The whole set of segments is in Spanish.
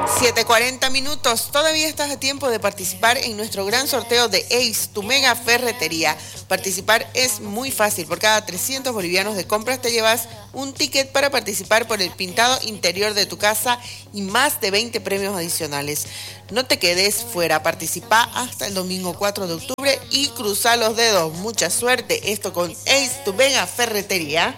7:40. Todavía estás a tiempo de participar en nuestro gran sorteo de Ace, tu mega ferretería. Participar es muy fácil. Por cada 300 bolivianos de compras te llevas un ticket para participar por el pintado interior de tu casa y más de 20 premios adicionales. No te quedes fuera. Participa hasta el domingo 4 de octubre y cruza los dedos. Mucha suerte. Esto con Ace, tu mega ferretería.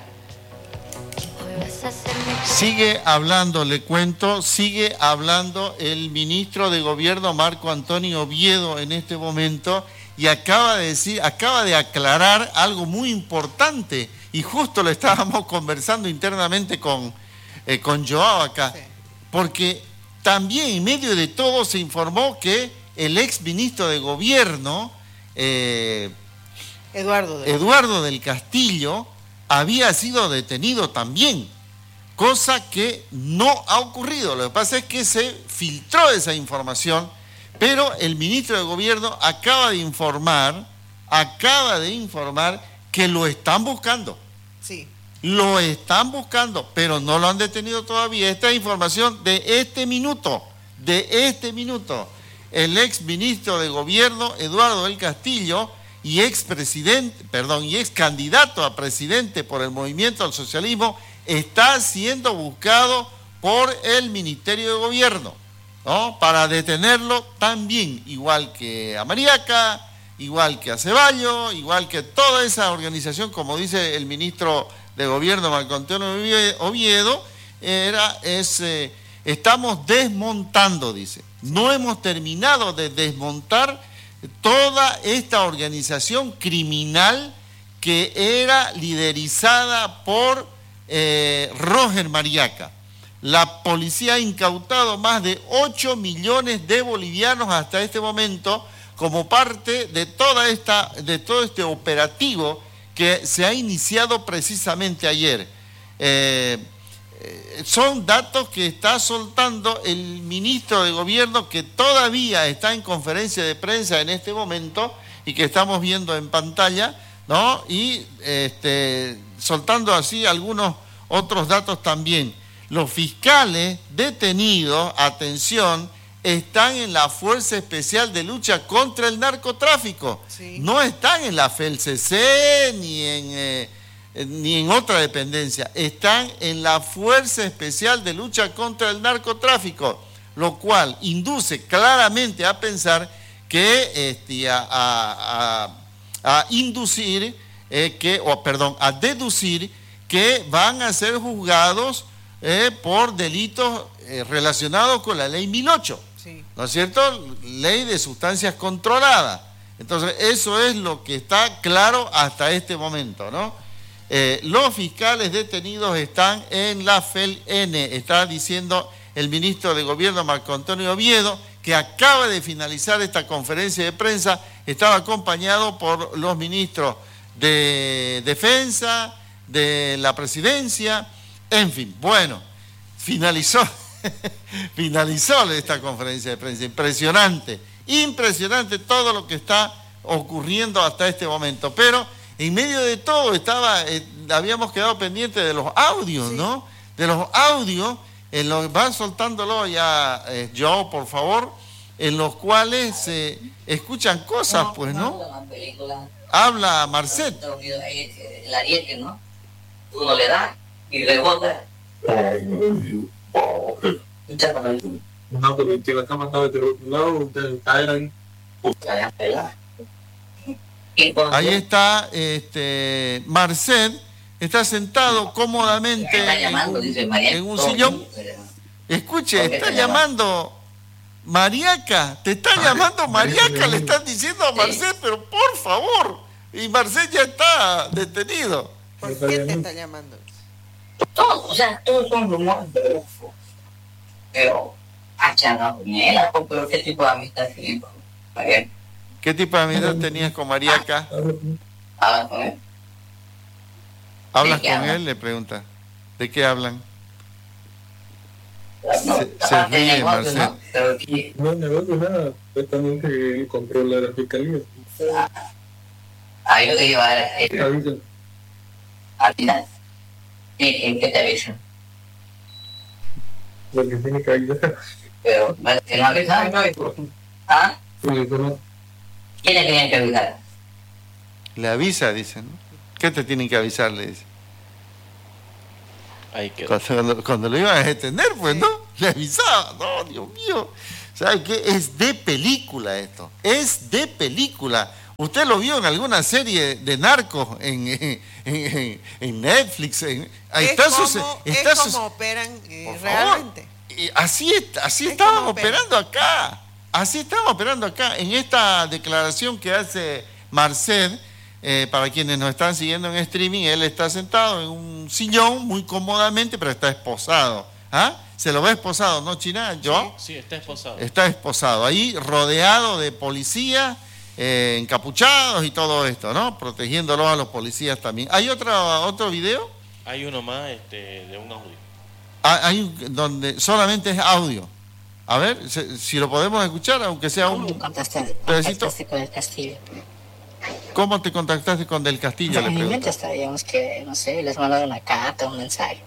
Sigue hablando, le cuento, sigue hablando el ministro de Gobierno Marco Antonio Oviedo en este momento y acaba de aclarar algo muy importante y justo lo estábamos conversando internamente con Joao acá, porque también en medio de todo se informó que el ex ministro de Gobierno, Eduardo del Castillo, había sido detenido también, cosa que no ha ocurrido. Lo que pasa es que se filtró esa información, pero el ministro de Gobierno acaba de informar que lo están buscando. Sí. Lo están buscando, pero no lo han detenido todavía. Esta es información de este minuto. El ex ministro de Gobierno, Eduardo del Castillo, y ex candidato a presidente por el Movimiento al Socialismo, está siendo buscado por el Ministerio de Gobierno, ¿no? Para detenerlo también, igual que a Mariaca, igual que a Ceballos, igual que toda esa organización, como dice el ministro de Gobierno Marco Antonio Oviedo, estamos desmontando, dice. No hemos terminado de desmontar toda esta organización criminal que era liderizada por Roger Mariaca. La policía ha incautado más de 8 millones de bolivianos hasta este momento como parte de todo este operativo que se ha iniciado precisamente ayer. Son datos que está soltando el ministro de Gobierno, que todavía está en conferencia de prensa en este momento y que estamos viendo en pantalla, ¿no? Y soltando así algunos otros datos también. Los fiscales detenidos, atención, están en la Fuerza Especial de Lucha contra el Narcotráfico. Sí. No están en la FELCC ni en otra dependencia. Están en la Fuerza Especial de Lucha contra el Narcotráfico, lo cual induce claramente a pensar que a deducir que van a ser juzgados por delitos relacionados con la ley 1008, sí. ¿No es cierto? Ley de sustancias controladas. Entonces, eso es lo que está claro hasta este momento, ¿no? Los fiscales detenidos están en la FELN, está diciendo el ministro de Gobierno Marco Antonio Oviedo, que acaba de finalizar esta conferencia de prensa. Estaba acompañado por los ministros de Defensa, de la Presidencia, en fin, bueno, finalizó esta conferencia de prensa. Impresionante todo lo que está ocurriendo hasta este momento, pero en medio de todo habíamos quedado pendientes de los audios, sí. ¿No? De los audios, van soltándolo ya, Joao, por favor, en los cuales se escuchan cosas, pues, ¿no? Habla Marcet. El ariete, ¿no? Uno le da y rebota. Ahí está Marcet, está sentado cómodamente en un sillón. Escuche, está llamando Mariaca, te está llamando Mariaca, le están diciendo a Marcet, pero por favor. Y Marcet ya está detenido. ¿Por qué te está llamando? Todos son rumores de UFO. Pero, pero ¿qué tipo de amistad tiene con Mariaca? ¿Qué tipo de amistad tenías con Mariaca? ¿Hablas con él? ¿Hablas con él? Le pregunta. ¿De qué hablan? Se ríe, Marcel. No, negocio nada. Justamente controla la fiscalía. Yo te llevar al final. ¿En qué te avisan? Porque tiene que avisar. Pero, ¿me avisar? ¿Ah? Porque no. ¿Quiénes tienen que avisar? Le avisa, dicen, ¿no? ¿Qué te tienen que avisar? Le dice. Ahí quedó. Cuando lo iban a detener, pues, ¿no? Le avisaba. No, Dios mío. ¿Sabe qué? Es de película esto. Es de película. ¿Usted lo vio en alguna serie de narcos en Netflix? Como operan realmente. Así estaban operando acá. Así estaban operando acá. En esta declaración que hace Marced, para quienes nos están siguiendo en streaming, él está sentado en un sillón muy cómodamente, pero está esposado. ¿Ah? Se lo ve esposado, ¿no, China? ¿Yo? Sí, está esposado. Está esposado, ahí rodeado de policía, encapuchados y todo esto, ¿no? Protegiéndolos a los policías también. ¿Hay otro video? Hay uno más de un audio. Hay donde solamente es audio. A ver, si lo podemos escuchar, aunque sea un pedacito. Con el Castillo. ¿Cómo te contactaste con Del Castillo? En mi mente sabíamos que, no sé, les mandaron una carta, un mensaje.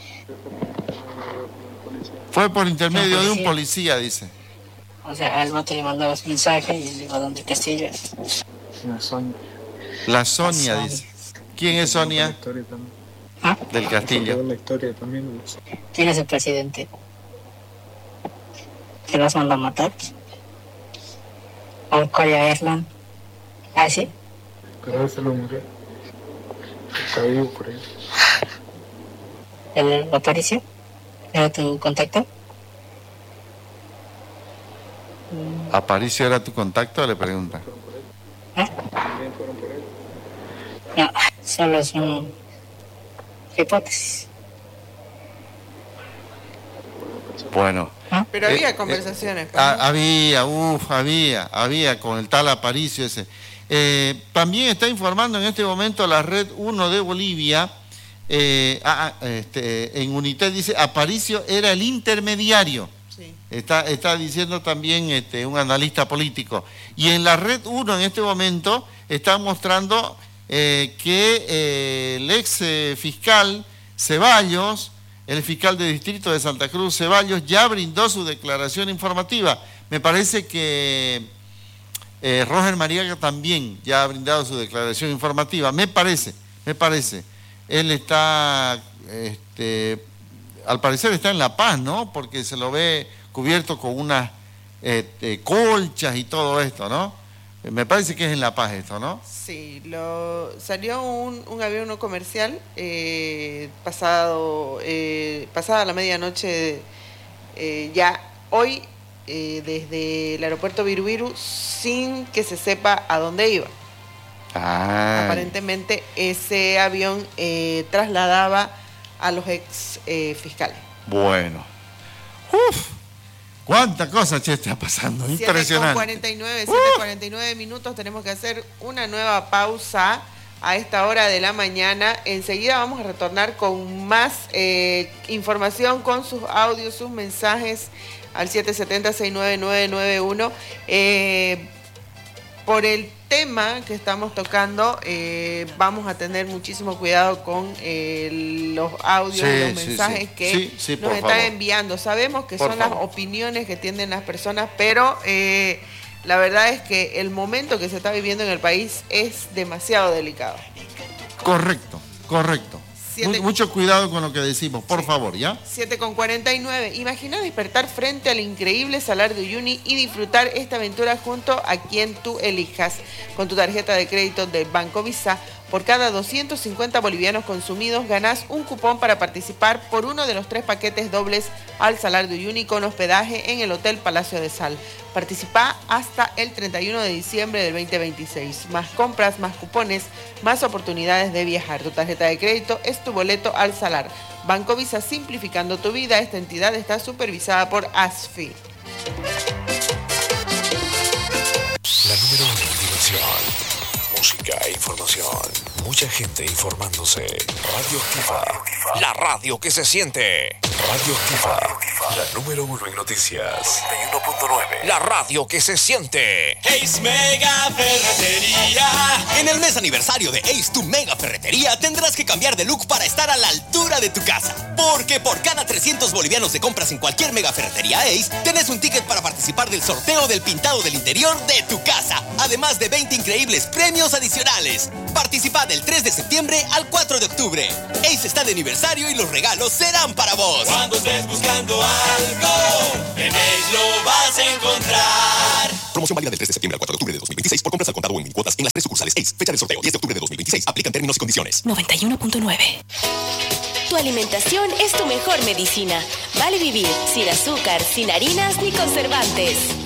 Fue por intermedio de un policía, dice. O sea, al vato le mandaba su mensaje y le dijo donde Castillo. La Sonia. La Sonia, dice. ¿Quién es Sonia? ¿Ah? Del Castillo. La historia también. ¿Quién es el presidente? ¿Que los mandó a matar? ¿O Corea Erland? ¿Ah, sí? Pero se lo murió. Está vivo por ahí. ¿El Aparicio? ¿Era tu contacto? ¿Aparicio era tu contacto? Le pregunta. ¿Ah? No, solo es una hipótesis. Bueno. ¿Ah? Pero había conversaciones. Había con el tal Aparicio ese. También está informando en este momento la Red 1 de Bolivia. En Unitel dice Aparicio era el intermediario. Sí. Está diciendo también un analista político. Y en la Red 1 en este momento están mostrando que el ex fiscal Ceballos, el fiscal de distrito de Santa Cruz Ceballos, ya brindó su declaración informativa. Me parece que Roger Mariaga también ya ha brindado su declaración informativa. Me parece. Él está, al parecer está en La Paz, ¿no? Porque se lo ve cubierto con unas colchas y todo esto, ¿no? Me parece que es en La Paz esto, ¿no? Sí, salió un avión comercial pasada la medianoche, ya hoy, desde el aeropuerto Virubiru, sin que se sepa a dónde iba. Aparentemente ese avión trasladaba a los ex fiscales. Bueno. ¿Cuánta cosa está pasando? Impresionante. 7:49 minutos. Tenemos que hacer una nueva pausa a esta hora de la mañana. Enseguida vamos a retornar con más información, con sus audios, sus mensajes al 770-69991. Por el tema que estamos tocando, vamos a tener muchísimo cuidado con los audios y los mensajes que nos están enviando. Sabemos que son las opiniones que tienen las personas, pero la verdad es que el momento que se está viviendo en el país es demasiado delicado. Correcto. Mucho cuidado con lo que decimos, por favor, ¿ya? 7:49. Imagina despertar frente al increíble Salar de Uyuni y disfrutar esta aventura junto a quien tú elijas. Con tu tarjeta de crédito del Banco Visa, por cada 250 bolivianos consumidos, ganás un cupón para participar por uno de los 3 paquetes dobles al Salar de Uyuni con hospedaje en el Hotel Palacio de Sal. Participa hasta el 31 de diciembre del 2026. Más compras, más cupones, más oportunidades de viajar. Tu tarjeta de crédito es tu boleto al Salar. Banco Visa, simplificando tu vida. Esta entidad está supervisada por ASFI. La número 1 en diversión, música e información. Mucha gente informándose. Radio Activa. La radio que se siente. Radio Activa. La número 1 en noticias. 91.9. La radio que se siente. Ace Mega Ferretería. En el mes aniversario de Ace, tu Mega Ferretería, tendrás que cambiar de look para estar a la altura de tu casa. Porque por cada 300 bolivianos de compras en cualquier Mega Ferretería Ace, tenés un ticket para participar del sorteo del pintado del interior de tu casa. Además de 20 increíbles premios adicionales. Participa del 3 de septiembre al 4 de octubre. Ace está de aniversario y los regalos serán para vos. Cuando estés buscando algo, en Ace lo vas a encontrar. Promoción válida del 3 de septiembre al 4 de octubre de 2026 por compras al contado o en minicuotas en las 3 sucursales Ace. Fecha del sorteo 10 de octubre de 2026. Aplican términos y condiciones. 91.9. Tu alimentación es tu mejor medicina. Vale vivir sin azúcar, sin harinas ni conservantes.